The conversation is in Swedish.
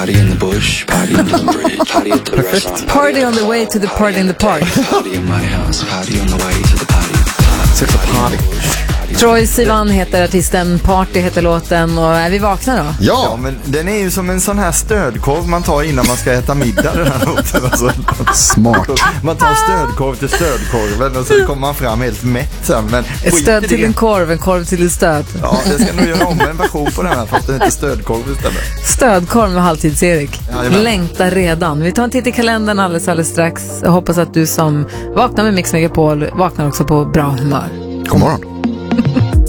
Party in the bush, party under the bridge, party at the restaurant. Party on the way to the party in the park. Party in my house, party on the way to the party. Sätta party. Troye Sivan heter artisten, Party heter låten, och är vi vakna då? Ja, men den är ju som en sån här stödkorv man tar innan man ska äta middag. Den här låten, alltså. Smart. Man tar stödkorv till stödkorven och så kommer man fram helt mätt sen. Men Ett stöd till en korv till ett stöd. Ja, det ska nog göra om en version på den här, fast det är inte stödkorv istället. Stödkorv med Halvtids-Erik. Jajamän. Längtar redan. Vi tar en titt i kalendern alldeles strax. Jag hoppas att du som vaknar med Mix Megapol vaknar också på bra humör. God morgon.